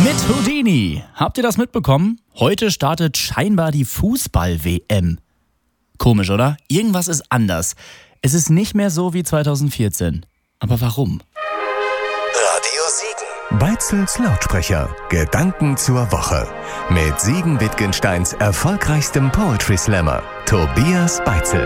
Mit Houdini. Habt ihr das mitbekommen? Heute startet scheinbar die Fußball-WM. Komisch, oder? Irgendwas ist anders. Es ist nicht mehr so wie 2014. Aber warum? Radio Siegen. Beitzels Lautsprecher. Gedanken zur Woche. Mit Siegen Wittgensteins erfolgreichstem Poetry Slammer, Tobias Beitzel.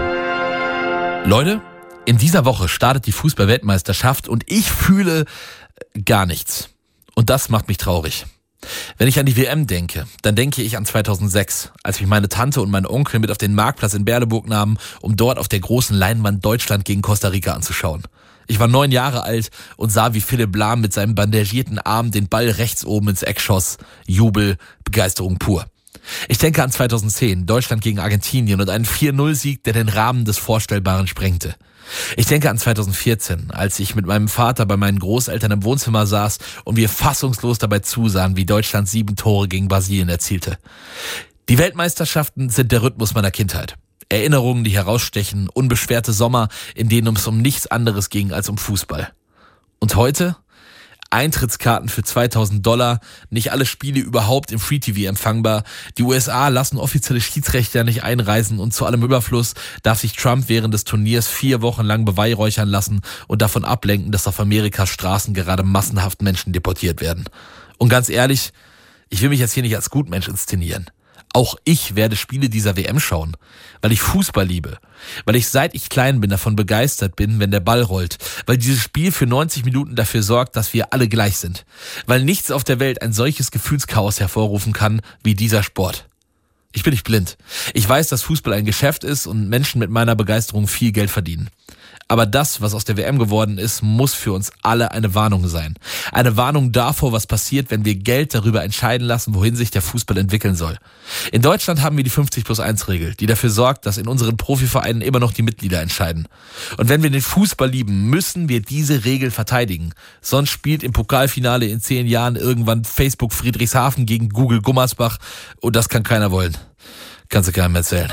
Leute, in dieser Woche startet die Fußball-Weltmeisterschaft und ich fühle gar nichts. Und das macht mich traurig. Wenn ich an die WM denke, dann denke ich an 2006, als mich meine Tante und mein Onkel mit auf den Marktplatz in Berleburg nahmen, um dort auf der großen Leinwand Deutschland gegen Costa Rica anzuschauen. Ich war 9 Jahre alt und sah, wie Philipp Lahm mit seinem bandagierten Arm den Ball rechts oben ins Eck schoss. Jubel, Begeisterung pur. Ich denke an 2010, Deutschland gegen Argentinien und einen 4-0-Sieg, der den Rahmen des Vorstellbaren sprengte. Ich denke an 2014, als ich mit meinem Vater bei meinen Großeltern im Wohnzimmer saß und wir fassungslos dabei zusahen, wie Deutschland 7 Tore gegen Brasilien erzielte. Die Weltmeisterschaften sind der Rhythmus meiner Kindheit. Erinnerungen, die herausstechen, unbeschwerte Sommer, in denen es um nichts anderes ging als um Fußball. Und heute? Eintrittskarten für $2.000, nicht alle Spiele überhaupt im Free-TV empfangbar. Die USA lassen offizielle Schiedsrichter nicht einreisen und zu allem Überfluss darf sich Trump während des Turniers 4 Wochen lang beweihräuchern lassen und davon ablenken, dass auf Amerikas Straßen gerade massenhaft Menschen deportiert werden. Und ganz ehrlich, ich will mich jetzt hier nicht als Gutmensch inszenieren. Auch ich werde Spiele dieser WM schauen, weil ich Fußball liebe, weil ich seit ich klein bin davon begeistert bin, wenn der Ball rollt, weil dieses Spiel für 90 Minuten dafür sorgt, dass wir alle gleich sind, weil nichts auf der Welt ein solches Gefühlschaos hervorrufen kann wie dieser Sport. Ich bin nicht blind. Ich weiß, dass Fußball ein Geschäft ist und Menschen mit meiner Begeisterung viel Geld verdienen. Aber das, was aus der WM geworden ist, muss für uns alle eine Warnung sein. Eine Warnung davor, was passiert, wenn wir Geld darüber entscheiden lassen, wohin sich der Fußball entwickeln soll. In Deutschland haben wir die 50+1-Regel, die dafür sorgt, dass in unseren Profivereinen immer noch die Mitglieder entscheiden. Und wenn wir den Fußball lieben, müssen wir diese Regel verteidigen. Sonst spielt im Pokalfinale in 10 Jahren irgendwann Facebook Friedrichshafen gegen Google Gummersbach und das kann keiner wollen. Kannst du keinem erzählen.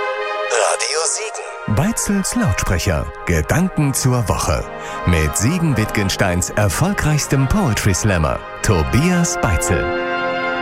Radio Siegen. Beitzels Lautsprecher. Gedanken zur Woche. Mit Siegen Wittgensteins erfolgreichstem Poetry Slammer, Tobias Beitzel.